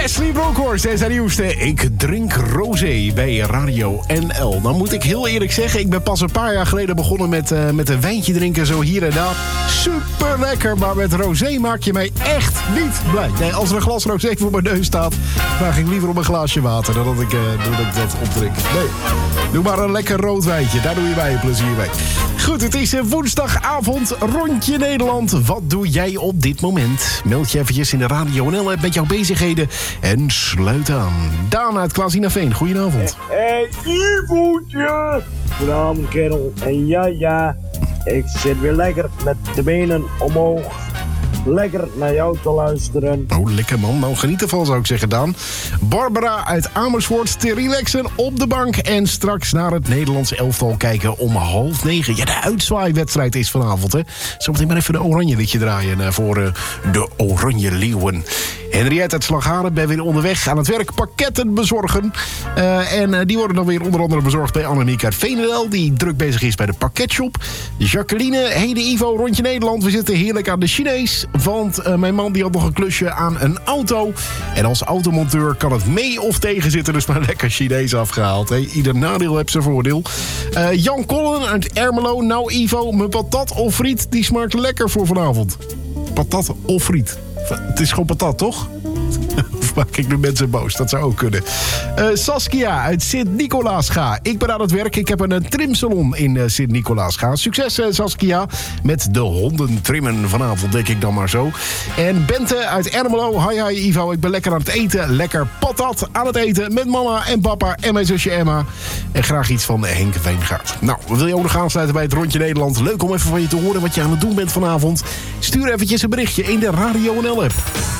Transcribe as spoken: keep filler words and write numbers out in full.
Wesley Bronkhorst en zijn nieuwste Ik Drink Rosé bij Radio N L. Dan moet ik heel eerlijk zeggen, ik ben pas een paar jaar geleden begonnen met, uh, met een wijntje drinken zo hier en daar. Super lekker, maar met rosé maak je mij echt niet blij. Nee, als er een glas rosé voor mijn neus staat, vraag ik liever om een glaasje water dan dat ik, uh, dat, ik dat opdrink. Nee, doe maar een lekker rood wijntje, daar doe je mij een plezier mee. Goed, het is woensdagavond, Rondje Nederland. Wat doe jij op dit moment? Meld je eventjes in de Radio N L met jouw bezigheden en sluit aan. Daan uit Klaas-Ina-Veen, goedenavond. Hé, hey, Ivoetje! Goedenavond, kerel. En ja, ja, ik zit weer lekker met de benen omhoog. Lekker naar jou te luisteren. Oh, lekker man. Nou, geniet ervan, zou ik zeggen, Daan. Barbara uit Amersfoort te relaxen op de bank. En straks naar het Nederlands elftal kijken om half negen. Ja, de uitzwaaiwedstrijd is vanavond, hè. Zometeen maar even de oranje liedje draaien voor uh, de Oranje Leeuwen. Henriette uit Slagharen, ben weer onderweg aan het werk. Pakketten bezorgen. Uh, en uh, die worden dan weer onder andere bezorgd bij Annemiek uit Veenendaal, die druk bezig is bij de pakketshop. Jacqueline, hey de Ivo, Rondje Nederland. We zitten heerlijk aan de Chinees. Want uh, mijn man die had nog een klusje aan een auto. En als automonteur kan het mee of tegen zitten. Dus maar lekker Chinees afgehaald. Hey. Ieder nadeel heeft zijn voordeel. Uh, Jan Collen uit Ermelo. Nou Ivo, mijn patat of friet, die smaakt lekker voor vanavond. Patat of friet. Het is gewoon patat, toch? Of maak ik nu mensen boos? Dat zou ook kunnen. Uh, Saskia uit Sint-Nicolaasga. Ik ben aan het werk. Ik heb een, een trimsalon in uh, Sint-Nicolaasga. Succes, uh, Saskia. Met de honden trimmen vanavond, denk ik dan maar zo. En Bente uit Ermelo. Hi, hi, Ivo. Ik ben lekker aan het eten. Lekker patat aan het eten met mama en papa en mijn zusje Emma. En graag iets van Henk Wijngaard. Nou, wil je ook nog aansluiten bij het Rondje Nederland? Leuk om even van je te horen wat je aan het doen bent vanavond. Stuur eventjes een berichtje in de Radio N L app.